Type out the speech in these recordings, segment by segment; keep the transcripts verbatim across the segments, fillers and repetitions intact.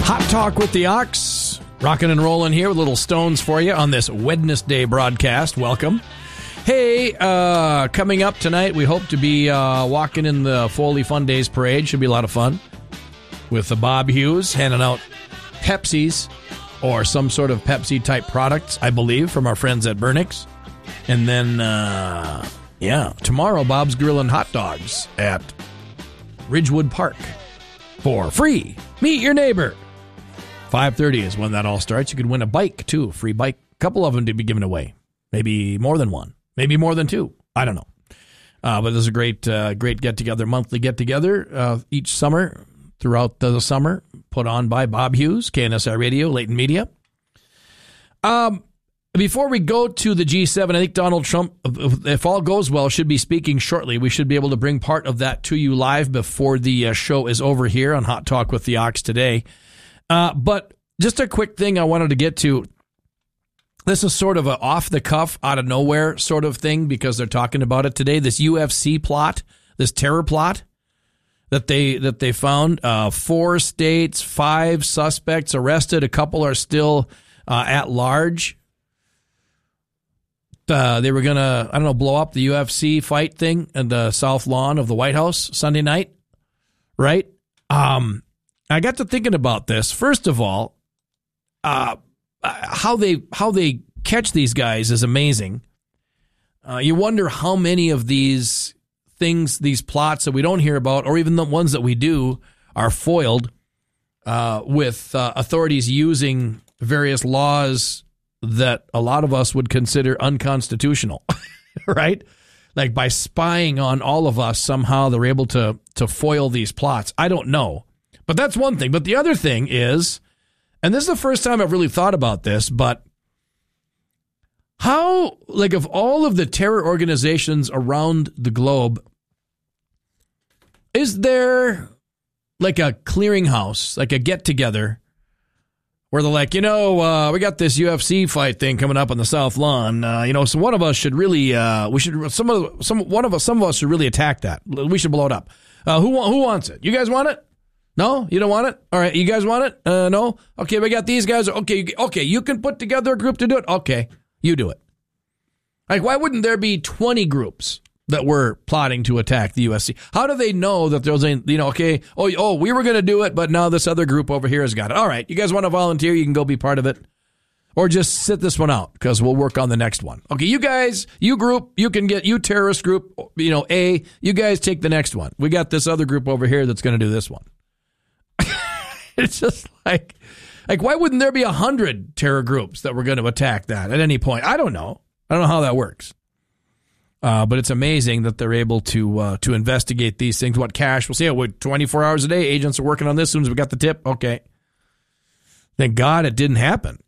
Hot Talk with the Ox. Rocking and rolling here with little stones for you on this Wednesday broadcast. Welcome. Hey, uh, coming up tonight, we hope to be uh, walking in the Foley Fun Days Parade. Should be a lot of fun. With the Bob Hughes handing out Pepsis or some sort of Pepsi-type products, I believe, from our friends at Burnix. And then, uh, yeah, tomorrow, Bob's Grilling Hot Dogs at Ridgewood Park for free. Meet your neighbor. five thirty is when that all starts. You could win a bike, too, free bike. A couple of them to be given away. Maybe more than one. Maybe more than two. I don't know. Uh, but there's a great uh, great get-together, monthly get-together uh, each summer, throughout the summer, put on by Bob Hughes, K N S I Radio, Leighton Media. Um, before we go to the G seven, I think Donald Trump, if all goes well, should be speaking shortly. We should be able to bring part of that to you live before the uh, show is over here on Hot Talk with the Ox today. Uh, but just a quick thing I wanted to get to. This is sort of a off-the-cuff, out-of-nowhere sort of thing because they're talking about it today. This U F C plot, this terror plot that they that they found. Uh, four states, five suspects arrested. A couple are still uh, at large. Uh, they were going to, I don't know, blow up the U F C fight thing in the South Lawn of the White House Sunday night, right? Um, I got to thinking about this. First of all, uh, how they how they catch these guys is amazing. Uh, you wonder how many of these things, these plots that we don't hear about, or even the ones that we do, are foiled uh, with uh, authorities using various laws that a lot of us would consider unconstitutional, right? Like by spying on all of us, somehow they're able to to foil these plots. I don't know. But that's one thing. But the other thing is, and this is the first time I've really thought about this, but how, like, of all of the terror organizations around the globe, is there like a clearinghouse, like a get-together, where they're like, you know, uh, we got this U F C fight thing coming up on the South Lawn, uh, you know, so one of us should really, uh, we should, some of, some, one of us, some of us should really attack that. We should blow it up. Uh, who, who wants it? You guys want it? No, you don't want it? All right, you guys want it? Uh, no? Okay, we got these guys. Okay, okay, you can put together a group to do it? Okay, you do it. Like, why wouldn't there be twenty groups that were plotting to attack the U F C? How do they know that there's a, you know, okay, oh, oh, we were going to do it, but now this other group over here has got it. All right, you guys want to volunteer? You can go be part of it. Or just sit this one out because we'll work on the next one. Okay, you guys, you group, you can get, you terrorist group, you know, A, you guys take the next one. We got this other group over here that's going to do this one. It's just like, like, why wouldn't there be a hundred terror groups that were going to attack that at any point? I don't know. I don't know how that works. Uh, but it's amazing that they're able to uh, to investigate these things. What cash? We'll see. Oh, twenty-four hours a day, agents are working on this. As soon as we got the tip, okay. Thank God it didn't happen.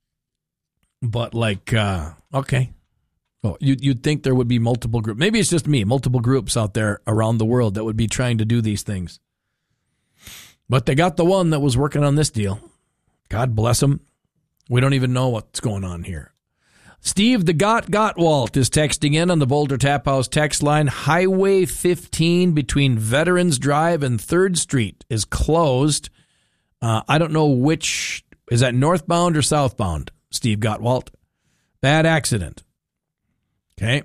But like, uh, okay. Oh, you, you'd think there would be multiple groups. Maybe it's just me. Multiple groups out there around the world that would be trying to do these things. But they got the one that was working on this deal. God bless him. We don't even know what's going on here. Steve the Got Gottwalt is texting in on the Boulder Tap House text line. Highway fifteen between Veterans Drive and third Street is closed. Uh, I don't know which. Is that northbound or southbound, Steve Gottwalt? Bad accident. Okay.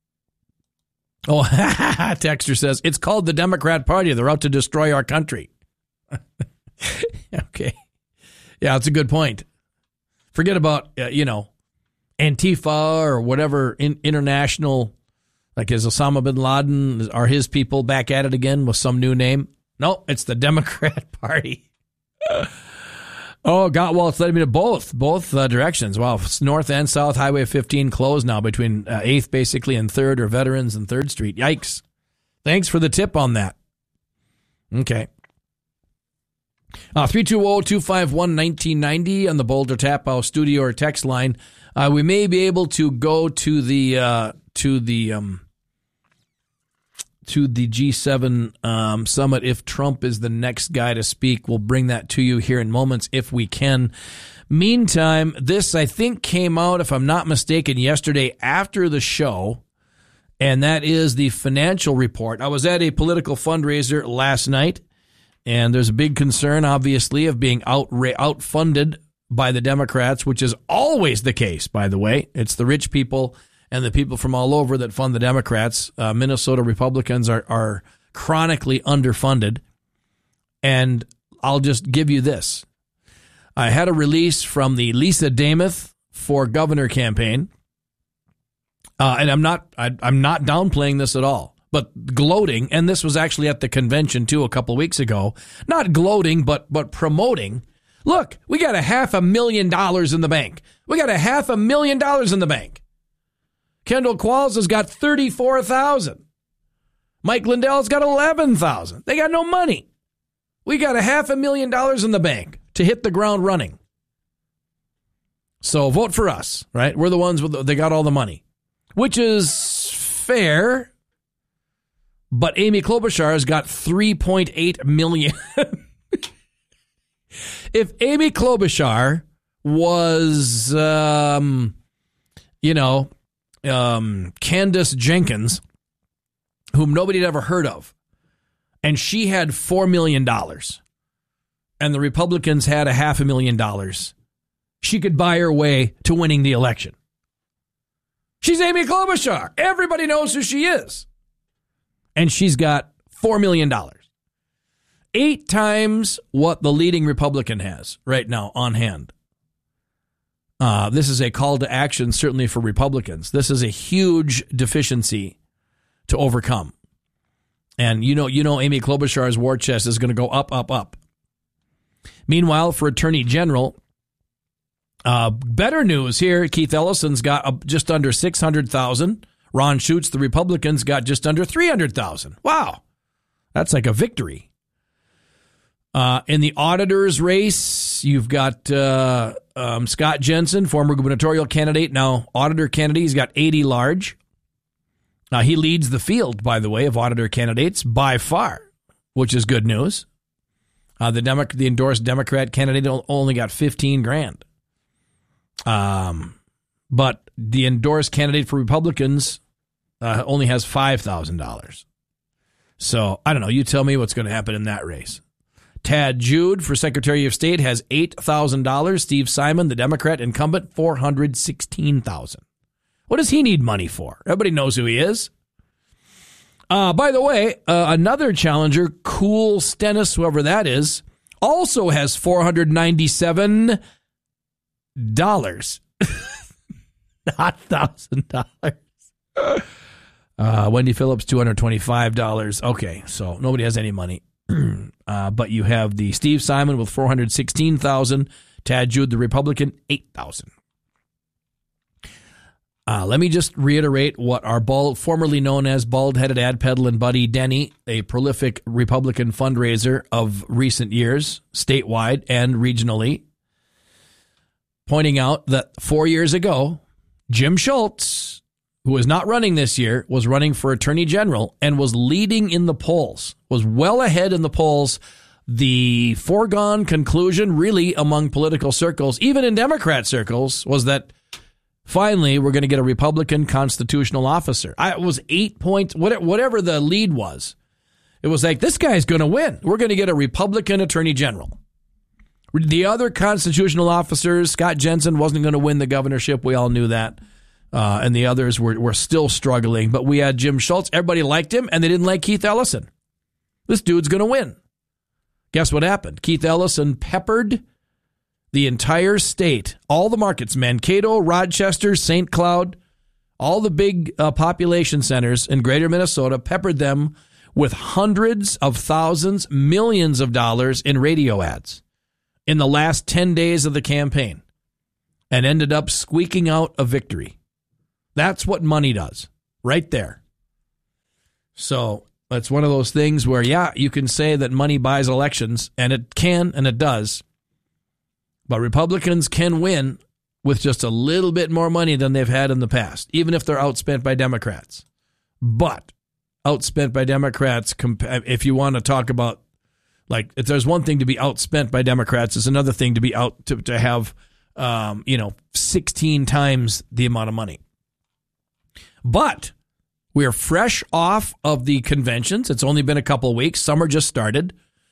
Oh, Texter says, it's called the Democrat Party. They're out to destroy our country. Okay. Yeah, that's a good point. Forget about, uh, you know, Antifa or whatever in, international, like is Osama bin Laden, are his people back at it again with some new name? No, it's the Democrat Party. Oh, Gottwalt's letting me to both, both uh, directions. Wow, north and south, Highway fifteen closed now between uh, eighth basically and third, or Veterans and third Street. Yikes. Thanks for the tip on that. Okay. Uh, three two zero, two five one, one nine nine zero on the Boulder Tap House studio or text line. Uh, we may be able to go to the uh, to the um, to the G seven um, summit if Trump is the next guy to speak. We'll bring that to you here in moments if we can. Meantime, this I think came out, if I'm not mistaken, yesterday after the show, and that is the financial report. I was at a political fundraiser last night. And there's a big concern, obviously, of being out outfunded by the Democrats, which is always the case, by the way. It's the rich people and the people from all over that fund the Democrats. Uh, Minnesota Republicans are, are chronically underfunded. And I'll just give you this. I had a release from the Lisa Damuth for governor campaign. Uh, and I'm not I, I'm not downplaying this at all, but gloating. And this was actually at the convention, too, a couple weeks ago. Not gloating, but but promoting. Look, we got a half a million dollars in the bank. We got a half a million dollars in the bank. Kendall Qualls has got thirty-four thousand. Mike Lindell's got eleven thousand. They got no money. We got a half a million dollars in the bank to hit the ground running. So vote for us, right? We're the ones with the, they got all the money, which is fair. But Amy Klobuchar has got three point eight million. If Amy Klobuchar was, um, you know, um, Candace Jenkins, whom nobody had ever heard of, and she had four million dollars, and the Republicans had a half a million dollars, she could buy her way to winning the election. She's Amy Klobuchar. Everybody knows who she is. And she's got four million dollars. Eight times what the leading Republican has right now on hand. Uh, this is a call to action, certainly for Republicans. This is a huge deficiency to overcome. And you know, you know, Amy Klobuchar's war chest is going to go up, up, up. Meanwhile, for Attorney General, uh, better news here. Keith Ellison's got uh, just under six hundred thousand. Ron Schutz, the Republicans, got just under three hundred thousand. Wow, that's like a victory. Uh, in the auditor's race, you've got uh, um, Scott Jensen, former gubernatorial candidate, now auditor candidate. He's got eighty large. Uh, he leads the field, by the way, of auditor candidates by far, which is good news. Uh, the Demo- the endorsed Democrat candidate only got fifteen grand. Um, but the endorsed candidate for Republicans uh, only has five thousand dollars. So I don't know. You tell me what's going to happen in that race. Tad Jude for Secretary of State has eight thousand dollars. Steve Simon, the Democrat incumbent, four hundred sixteen thousand dollars. What does he need money for? Everybody knows who he is. Uh, by the way, uh, another challenger, Cool Stennis, whoever that is, also has four hundred ninety-seven dollars. Not one thousand dollars. Uh, Wendy Phillips, two hundred twenty-five dollars. Okay, so nobody has any money. uh, but you have the Steve Simon with four hundred sixteen thousand dollars. Tad Jude, the Republican, eight thousand dollars. Uh, let me just reiterate what our bald, formerly known as bald-headed ad peddling buddy Denny, a prolific Republican fundraiser of recent years, statewide and regionally, pointing out that four years ago, Jim Schultz, who is not running this year, was running for Attorney General and was leading in the polls, was well ahead in the polls. The foregone conclusion, really, among political circles, even in Democrat circles, was that finally, we're going to get a Republican constitutional officer. I, it was eight points, whatever the lead was. It was like, this guy's going to win. We're going to get a Republican attorney general. The other constitutional officers, Scott Jensen wasn't going to win the governorship. We all knew that. Uh, and the others were, were still struggling. But we had Jim Schultz. Everybody liked him, and they didn't like Keith Ellison. This dude's going to win. Guess what happened? Keith Ellison peppered the entire state, all the markets, Mankato, Rochester, Saint Cloud, all the big uh, population centers in greater Minnesota, peppered them with hundreds of thousands, millions of dollars in radio ads in the last ten days of the campaign, and ended up squeaking out a victory. That's what money does, right there. So it's one of those things where, yeah, you can say that money buys elections, and it can, and it does. But Republicans can win with just a little bit more money than they've had in the past, even if they're outspent by Democrats. But outspent by Democrats, if you want to talk about, like, if there's one thing to be outspent by Democrats, it's another thing to be out to, to have, um, you know, sixteen times the amount of money. But we are fresh off of the conventions. It's only been a couple of weeks. Summer just started.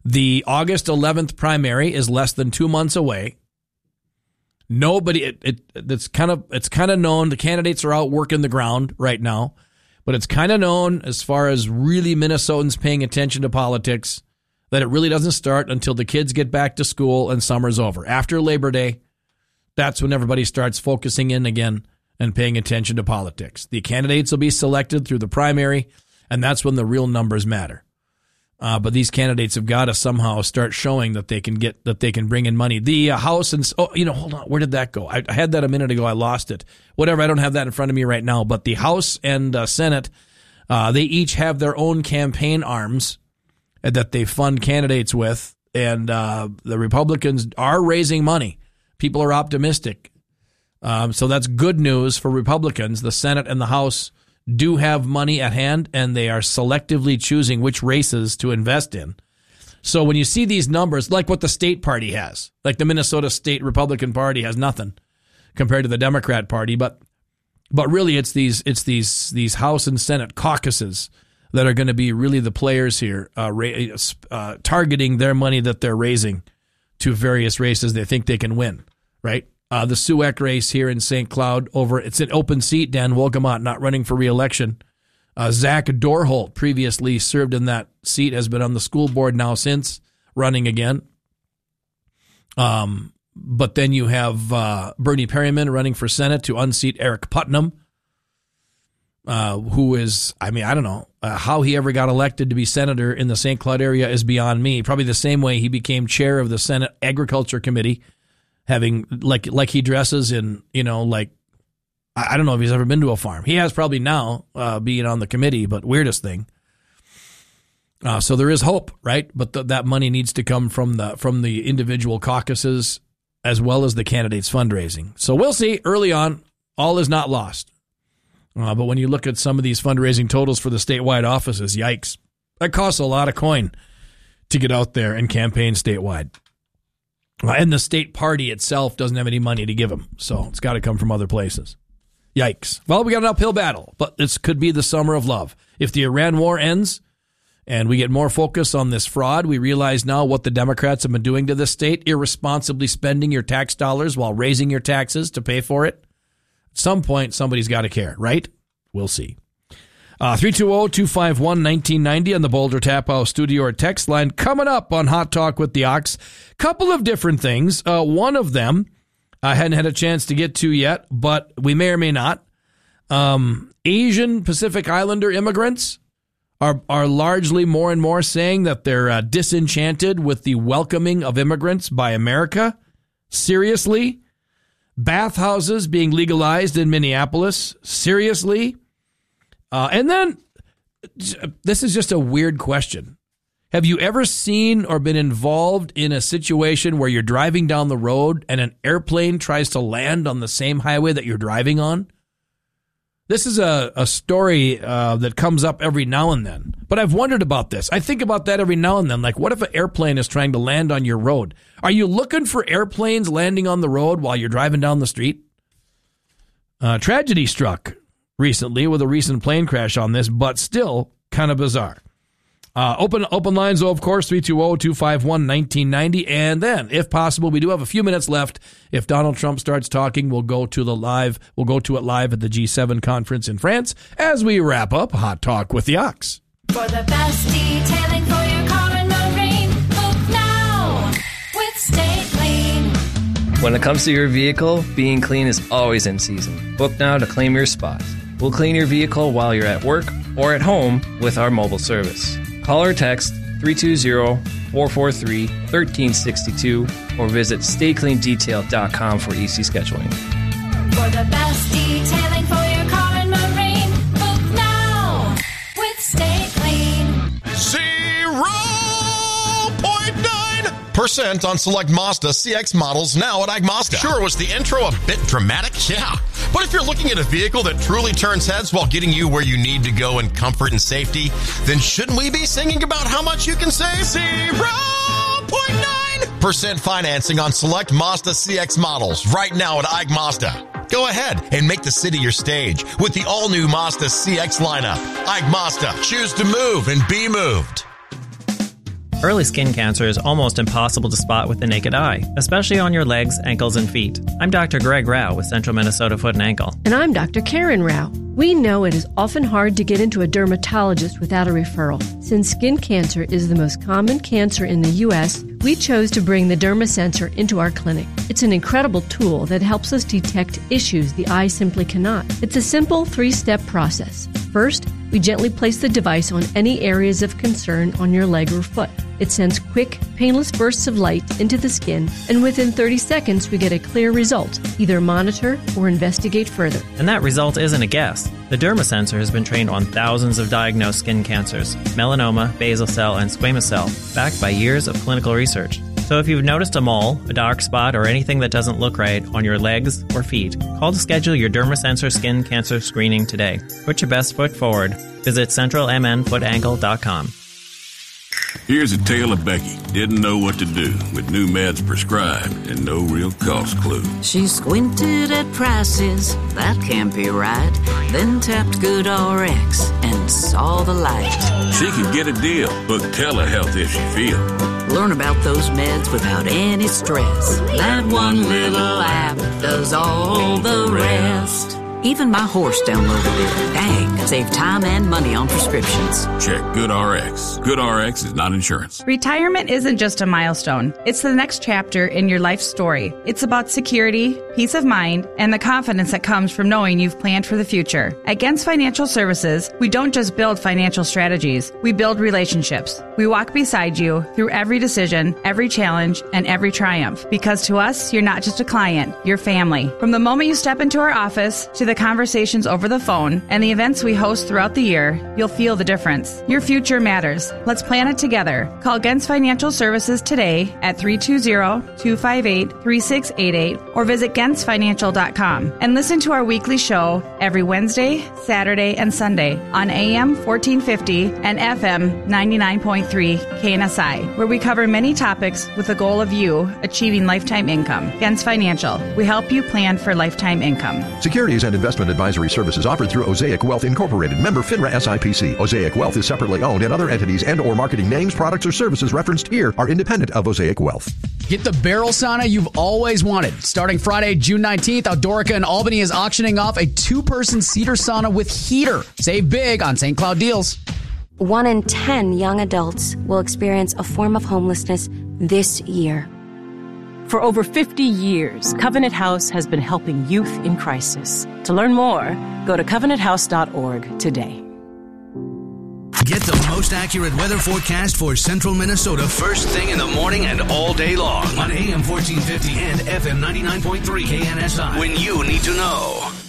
The August eleventh primary is less than two months away. Nobody, it, it it's kind of it's kind of known. The candidates are out working the ground right now, but it's kind of known as far as really Minnesotans paying attention to politics that it really doesn't start until the kids get back to school and summer's over. After Labor Day, that's when everybody starts focusing in again and paying attention to politics. The candidates will be selected through the primary, and that's when the real numbers matter. Uh, but these candidates have got to somehow start showing that they can get that they can bring in money. The uh, House and oh, you know, hold on, where did that go? I, I had that a minute ago. I lost it. Whatever. I don't have that in front of me right now. But the House and uh, Senate, uh, they each have their own campaign arms that they fund candidates with, and uh, the Republicans are raising money. People are optimistic, um, so that's good news for Republicans. The Senate and the House do have money at hand, and they are selectively choosing which races to invest in. So when you see these numbers, like what the state party has, like the Minnesota State Republican Party has nothing compared to the Democrat Party, but but really it's these it's these these House and Senate caucuses that are going to be really the players here, uh, uh, targeting their money that they're raising to various races they think they can win, right? Uh, the S U A C race here in Saint Cloud, over it's an open seat. Dan Wolgamott not running for re-election. Uh, Zach Dorholt previously served in that seat, has been on the school board now since, running again. Um, but then you have uh, Bernie Perryman running for Senate to unseat Eric Putnam, uh, who is, I mean, I don't know, uh, how he ever got elected to be senator in the Saint Cloud area is beyond me. Probably the same way he became chair of the Senate Agriculture Committee, having like like he dresses in, you know, like, I don't know if he's ever been to a farm. He has probably now, uh, being on the committee, but weirdest thing. Uh, so there is hope, right? But th- that money needs to come from the from the individual caucuses as well as the candidates' fundraising. So we'll see. Early on, all is not lost. Uh, but when you look at some of these fundraising totals for the statewide offices, yikes. That costs a lot of coin to get out there and campaign statewide. And the state party itself doesn't have any money to give them, so it's got to come from other places. Yikes. Well, we got an uphill battle, but this could be the summer of love. If the Iran war ends and we get more focus on this fraud, we realize now what the Democrats have been doing to this state, irresponsibly spending your tax dollars while raising your taxes to pay for it. At some point, somebody's got to care, right? We'll see. Uh, three two zero, two five one, one nine nine zero on the Boulder Tap House studio or text line. Coming up on Hot Talk with the Ox, couple of different things. Uh, one of them I hadn't had a chance to get to yet, but we may or may not. Um, Asian Pacific Islander immigrants are are largely more and more saying that they're uh, disenchanted with the welcoming of immigrants by America. Seriously? Bathhouses being legalized in Minneapolis. Seriously? Uh, and then, this is just a weird question. Have you ever seen or been involved in a situation where you're driving down the road and an airplane tries to land on the same highway that you're driving on? This is a, a story uh, that comes up every now and then. But I've wondered about this. I think about that every now and then. Like, what if an airplane is trying to land on your road? Are you looking for airplanes landing on the road while you're driving down the street? Uh, tragedy struck recently with a recent plane crash on this, but still kind of bizarre. Uh, open open lines, though, of course, three two zero, two five one, one nine nine zero. And then, if possible, we do have a few minutes left. If Donald Trump starts talking, we'll go to the live. We'll go to it live at the G seven conference in France as we wrap up Hot Talk with the Ox. For the best detailing for your car and marine, book now with Stay Clean. When it comes to your vehicle, being clean is always in season. Book now to claim your spot. We'll clean your vehicle while you're at work or at home with our mobile service. Call or text three two zero, four four three, one three six two or visit stay clean detail dot com for easy scheduling. For the best detailing for your car and marine, book now with Stay Clean. Zero point nine percent on select Mazda C X models now at Agmazda. Sure, was the intro a bit dramatic? Yeah. But if you're looking at a vehicle that truly turns heads while getting you where you need to go in comfort and safety, then shouldn't we be singing about how much you can save? Zero point nine percent financing on select Mazda C X models right now at Agmazda. Go ahead and make the city your stage with the all-new Mazda C X lineup. Agmazda, choose to move and be moved. Early skin cancer is almost impossible to spot with the naked eye, especially on your legs, ankles, and feet. I'm Doctor Greg Rao with Central Minnesota Foot and Ankle. And I'm Doctor Karen Rao. We know it is often hard to get into a dermatologist without a referral. Since skin cancer is the most common cancer in the U S, we chose to bring the DermaSensor into our clinic. It's an incredible tool that helps us detect issues the eye simply cannot. It's a simple three-step process. First, we gently place the device on any areas of concern on your leg or foot. It sends quick, painless bursts of light into the skin, and within thirty seconds, we get a clear result. Either monitor or investigate further. And that result isn't a guess. The DermaSensor has been trained on thousands of diagnosed skin cancers, melanoma, basal cell, and squamous cell, backed by years of clinical research. So if you've noticed a mole, a dark spot, or anything that doesn't look right on your legs or feet, call to schedule your DermaSensor skin cancer screening today. Put your best foot forward. Visit central m n foot ankle dot com. Here's a tale of Becky. Didn't know what to do with new meds prescribed and no real cost clue. She squinted at prices, that can't be right. Then tapped GoodRx and saw the light. She could get a deal, book telehealth if she feel. Learn about those meds without any stress. That one little app does all the rest. Even my horse downloaded it. Dang, save time and money on prescriptions. Check GoodRx. GoodRx is not insurance. Retirement isn't just a milestone. It's the next chapter in your life story. It's about security, peace of mind, and the confidence that comes from knowing you've planned for the future. At Gens Financial Services, we don't just build financial strategies. We build relationships. We walk beside you through every decision, every challenge, and every triumph. Because to us, you're not just a client, you're family. From the moment you step into our office to the conversations over the phone and the events we host throughout the year, you'll feel the difference. Your future matters. Let's plan it together. Call Gens Financial Services today at three two zero, two five eight, three six eight eight or visit gens financial dot com and listen to our weekly show every Wednesday, Saturday, and Sunday on A M fourteen fifty and F M ninety-nine point three K N S I, where we cover many topics with the goal of you achieving lifetime income. Gens Financial, we help you plan for lifetime income. Securities and investment advisory services offered through Osaic Wealth Incorporated, member FINRA S I P C. Osaic Wealth is separately owned, and other entities and or marketing names, products, or services referenced here are independent of Osaic Wealth. Get the barrel sauna you've always wanted. Starting Friday, June nineteenth, Outdoorica in Albany is auctioning off a two-person cedar sauna with heater. Save big on Saint Cloud deals. One in ten young adults will experience a form of homelessness this year. For over fifty years, Covenant House has been helping youth in crisis. To learn more, go to covenant house dot org today. Get the most accurate weather forecast for central Minnesota first thing in the morning and all day long on A M fourteen fifty and F M ninety-nine point three K N S I when you need to know.